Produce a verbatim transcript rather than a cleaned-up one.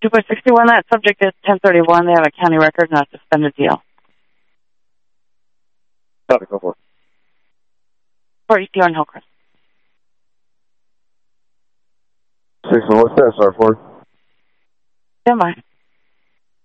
two by sixty-one, that subject is ten thirty-one. They have a county record and a suspended deal. Copy, go for it. For E C on Hillcrest. Six, what's that, sir, for? Stand by.